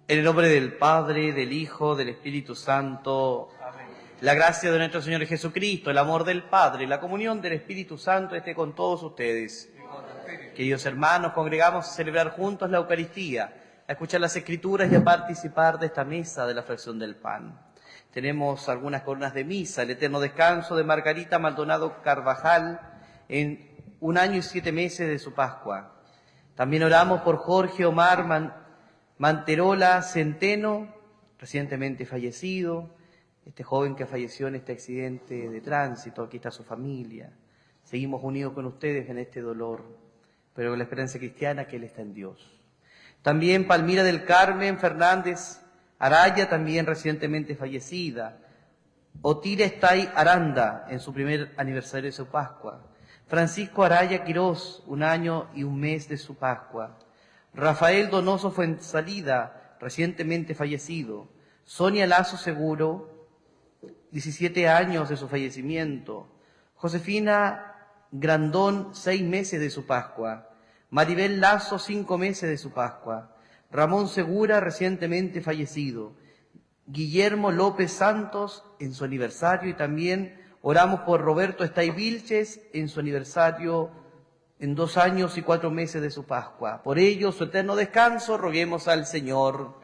En el nombre del Padre, del Hijo, del Espíritu Santo. Amén. La gracia de nuestro Señor Jesucristo, el amor del Padre, la comunión del Espíritu Santo esté con todos ustedes. Queridos hermanos, congregamos a celebrar juntos la Eucaristía, a escuchar las Escrituras y a participar de esta mesa de la fracción del pan. Tenemos algunas columnas de misa, el eterno descanso de Margarita Maldonado Carvajal en 1 año y 7 meses de su Pascua. También oramos por Jorge Omar Manterola Centeno, recientemente fallecido, este joven que falleció en este accidente de tránsito. Aquí está su familia. Seguimos unidos con ustedes en este dolor, pero con la esperanza cristiana que Él está en Dios. También Palmira del Carmen Fernández Araya, también recientemente fallecida. Otira Estay Aranda, en su primer aniversario de su Pascua. Francisco Araya Quirós, 1 año y 1 mes de su Pascua. Rafael Donoso Fuensalida, recientemente fallecido. Sonia Lazo Seguro, 17 años de su fallecimiento. Josefina Grandón, 6 meses de su Pascua. Maribel Lazo, 5 meses de su Pascua. Ramón Segura, recientemente fallecido. Guillermo López Santos, en su aniversario, y también oramos por Roberto Estay Vilches, en su aniversario, en 2 años y 4 meses de su Pascua. Por ello, su eterno descanso, roguemos al Señor.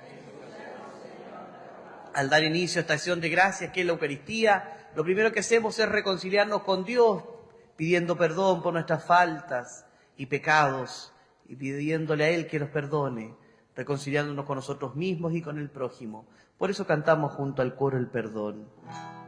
Al dar inicio a esta acción de gracias, que es la Eucaristía, lo primero que hacemos es reconciliarnos con Dios, pidiendo perdón por nuestras faltas y pecados, y pidiéndole a Él que nos perdone, reconciliándonos con nosotros mismos y con el prójimo. Por eso cantamos junto al coro el perdón.